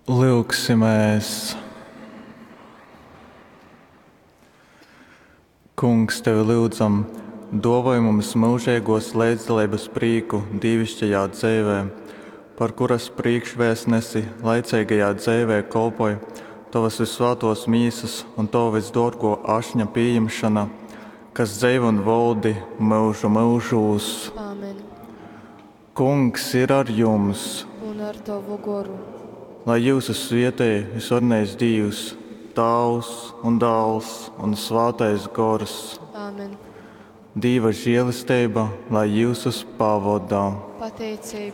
Lūksimies! Kungs, tevi lūdzam, dāvāj mums mūžīgos līdzdalības prieku dievišķajā dzīvē, par kuras priekšvēstnesi laicīgajā dzīvē kalpoja tavas visvētos mīsas un tavu visdārgo ašņa pieņemšana, kas dzīvo un valdi mūžu mūžos. Āmen. Kungs ir ar jums, Un ar tavu goru. lai jūsu svētī visvarnais Dievs, Tēvs un Dēls un Svētais Gors, Āmen. Dieva žēlastība, lai jūsus pavada. Pateicība